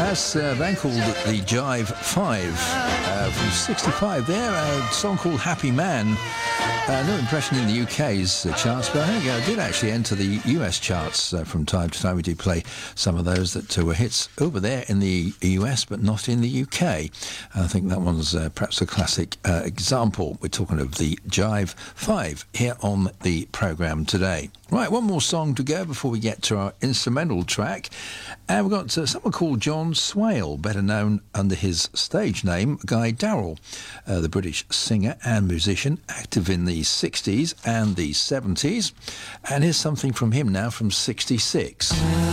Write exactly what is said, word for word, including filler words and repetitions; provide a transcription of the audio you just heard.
That's a band called the Jive Five uh, from sixty-five. There, a song called Happy Man. Uh, no impression in the U K's uh, charts, but I think it uh, did actually enter the U S charts uh, from time to time. We do play some of those that uh, were hits over there in the U S, but not in the U K. And I think that one's uh, perhaps a classic uh, example. We're talking of the Jive Five here on the programme today. Right, one more song to go before we get to our instrumental track. And we've got uh, someone called John Swale, better known under his stage name, Guy Darrell, uh, the British singer and musician, active in the sixties and the seventies. And here's something from him now from sixty-six.